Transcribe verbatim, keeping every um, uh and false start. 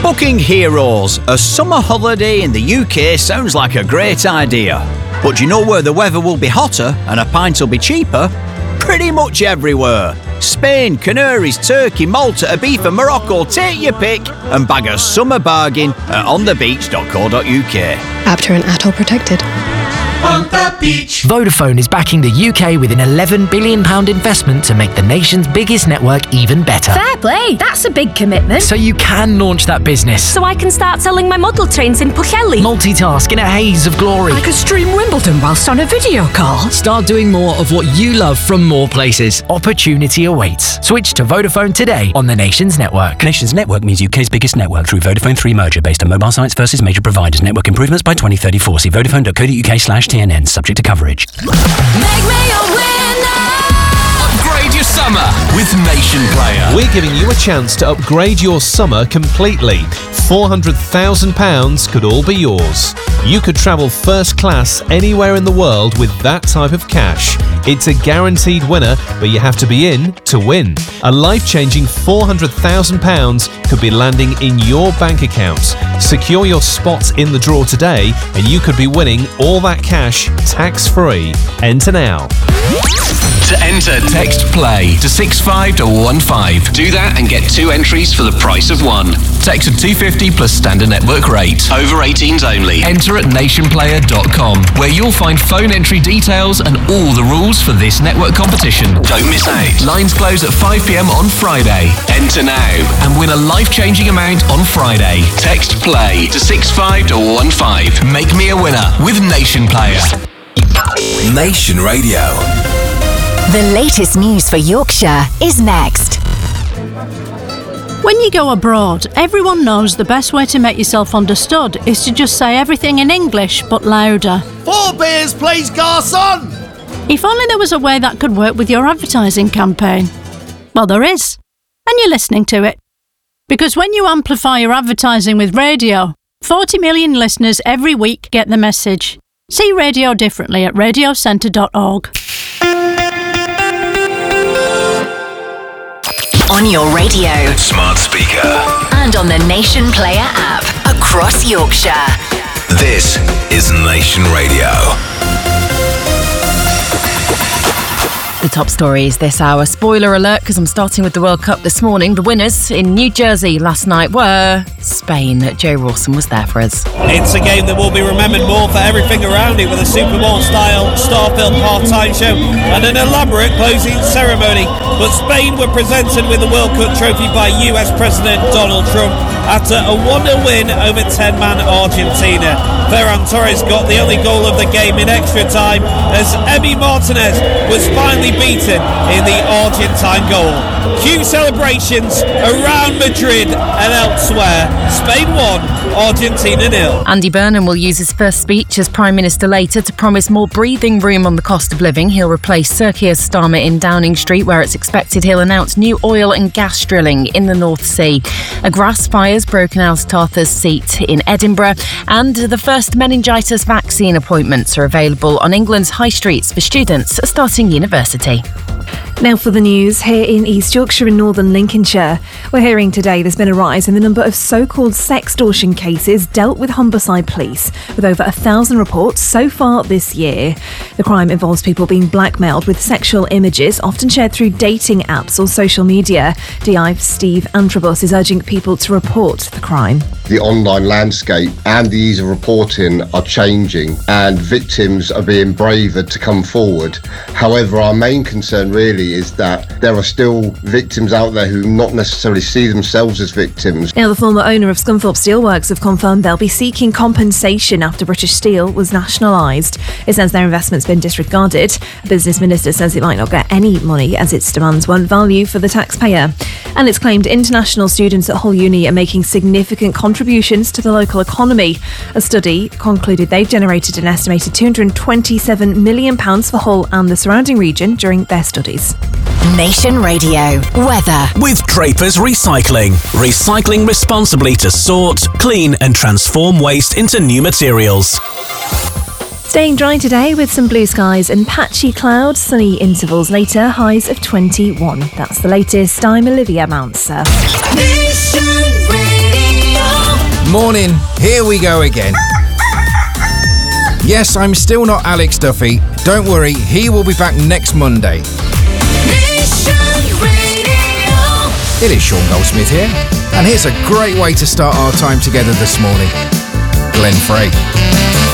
Booking Heroes. A summer holiday in the U K sounds like a great idea. But do you know where the weather will be hotter and a pint will be cheaper? Pretty much everywhere. Spain, Canaries, Turkey, Malta, Ibiza, Morocco. Take your pick and bag a summer bargain at on the beach dot co dot U K. Apter and A T O protected. On the beach. Vodafone is backing the U K with an eleven billion pounds investment to make the nation's biggest network even better. Fair play, that's a big commitment. So you can launch that business. So I can start selling my model trains in Pwllheli. Multitask in a haze of glory. I could stream Wimbledon whilst on a video call. Start doing more of what you love from more places. Opportunity awaits. Switch to Vodafone today on the Nations Network. Nations Network means U K's biggest network through Vodafone three merger based on mobile sites versus major providers. Network improvements by twenty thirty-four. See vodafone dot co dot U K slash T N N. Subject to coverage. Make me a winner. Upgrade your summer with Nation Player. We're giving you a chance to upgrade your summer completely. four hundred thousand pounds could all be yours. You could travel first class anywhere in the world with that type of cash. It's a guaranteed winner, but you have to be in to win. A life-changing four hundred thousand pounds could be landing in your bank account. Secure your spot in the draw today, and you could be winning all that cash tax-free. Enter now. To enter, text PLAY to six five one one five. Do that and get two entries for the price of one. Text to two fifty plus standard network rate. Over eighteens only. Enter at nation player dot com, where you'll find phone entry details and all the rules for this network competition. Don't miss out. Lines close at five p.m. on Friday. Enter now and win a life-changing amount on Friday. Text PLAY to six five one one five. Make me a winner with Nation Player. Nation Radio. The latest news for Yorkshire is next. When you go abroad, everyone knows the best way to make yourself understood is to just say everything in English, but louder. Four beers, please, garçon! If only there was a way that could work with your advertising campaign. Well, there is. And you're listening to it. Because when you amplify your advertising with radio, forty million listeners every week get the message. See radio differently at radio centre dot org. On your radio, smart speaker, and on the Nation Player app across Yorkshire. This is Nation Radio. The top stories this hour. Spoiler alert, because I'm starting with the World Cup this morning. The winners in New Jersey last night were Spain. Joe Rawson was there for us. It's a game that will be remembered more for everything around it, with a Super Bowl-style star-filled half-time show and an elaborate closing ceremony. But Spain were presented with the World Cup trophy by U S President Donald Trump after a one nil win over ten-man Argentina. Ferran Torres got the only goal of the game in extra time as Emi Martinez was finally beaten in the Argentine goal. Cue celebrations around Madrid and elsewhere. Spain won, Argentina nil. Andy Burnham will use his first speech as Prime Minister later to promise more breathing room on the cost of living. He'll replace Sir Keir Starmer in Downing Street, where it's expected he'll announce new oil and gas drilling in the North Sea. A grass fire's broken out at Arthur's Seat in Edinburgh, and the first meningitis vaccine appointments are available on England's high streets for students starting university. Now for the news here in East Yorkshire and northern Lincolnshire. We're hearing today there's been a rise in the number of so-called sextortion cases dealt with Humberside Police, with over a thousand reports so far this year. The crime involves people being blackmailed with sexual images, often shared through dating apps or social media. D I Steve Antrobus is urging people to report the crime. The online landscape and the ease of reporting are changing, and victims are being braver to come forward. However, our main concern really is that there are still victims out there who not necessarily see themselves as victims. Now, the former owner of Scunthorpe Steelworks have confirmed they'll be seeking compensation after British Steel was nationalised. It says their investment's been disregarded. The business minister says it might not get any money as its demands weren't value for the taxpayer. And it's claimed international students at Hull Uni are making significant contributions to the local economy. A study concluded they've generated an estimated two hundred twenty-seven million pounds for Hull and the surrounding region during their studies. Nation Radio weather with Drapers Recycling. Recycling responsibly to sort, clean and transform waste into new materials. Staying dry today with some blue skies and patchy clouds, sunny intervals later, highs of twenty-one. That's the latest. I'm Olivia Mounser. Nation Radio. Morning, here we go again. Yes, I'm still not Alex Duffy. Don't worry, he will be back next Monday. It is Sean Goldsmith here, and here's a great way to start our time together this morning. Glenn Frey.